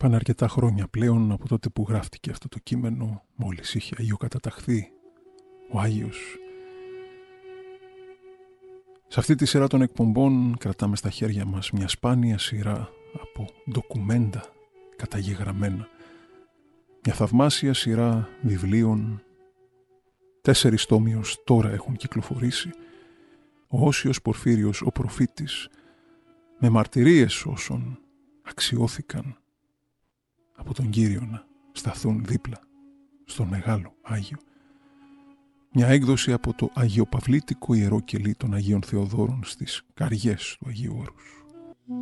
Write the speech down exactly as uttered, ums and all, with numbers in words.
Πάνε αρκετά χρόνια πλέον από τότε που γράφτηκε αυτό το κείμενο, μόλις είχε αγιοκαταταχθεί ο Άγιος. Σε αυτή τη σειρά των εκπομπών κρατάμε στα χέρια μας μια σπάνια σειρά από ντοκουμέντα καταγεγραμμένα. Μια θαυμάσια σειρά βιβλίων. Τέσσερις τόμοι τώρα έχουν κυκλοφορήσει. Ο Όσιος Πορφύριος ο προφήτης, με μαρτυρίες όσων αξιώθηκαν από τον Κύριο να σταθούν δίπλα στον Μεγάλο Άγιο. Μια έκδοση από το Αγιοπαυλίτικο Ιερό Κελί των Αγίων Θεοδόρων στις Καριές του Αγίου Όρους.